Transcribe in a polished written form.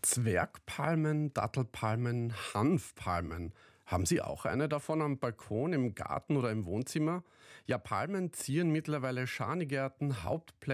Zwergpalmen, Dattelpalmen, Hanfpalmen. Haben Sie auch eine davon am Balkon, im Garten oder im Wohnzimmer? Ja, Palmen zieren mittlerweile Schaniggärten, Hauptplätze